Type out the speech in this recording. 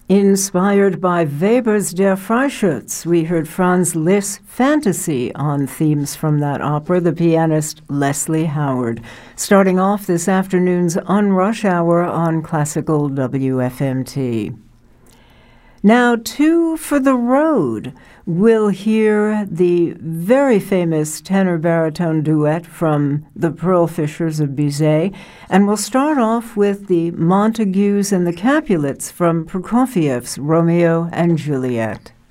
Inspired by Weber's Der Freischütz, we heard Franz Liszt's Fantasy on themes from that opera, the pianist Leslie Howard, starting off this afternoon's On Rush Hour on Classical WFMT. Now, Two for the Road. We'll hear the very famous tenor-baritone duet from the Pearl Fishers of Bizet, and we'll start off with the Montagues and the Capulets from Prokofiev's Romeo and Juliet.